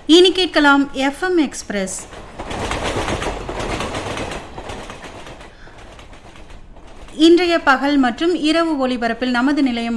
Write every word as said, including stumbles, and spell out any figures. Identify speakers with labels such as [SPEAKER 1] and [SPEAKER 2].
[SPEAKER 1] இனி கேட்கலாம் FM express. இன்றைய பகல் மற்றும் இரவு ஒளிபரப்பில் நமது நிலையம்